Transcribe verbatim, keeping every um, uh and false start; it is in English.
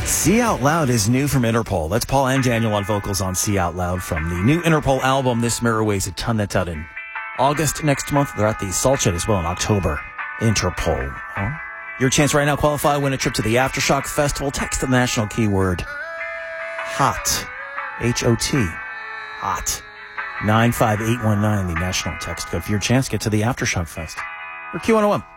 See Out Loud is new from Interpol. That's Paul and Daniel on vocals on See Out Loud from the new Interpol album, This Mirror Weighs a Ton. That's out in August next month. They're at the Salt Shed as well in October. Interpol. Huh? Your chance right now, qualify, win a trip to the Aftershock Festival. Text the national keyword HOT. H O T. HOT. nine five eight one nine, the national text code for your chance. Get to the Aftershock Fest. Or Q one oh one.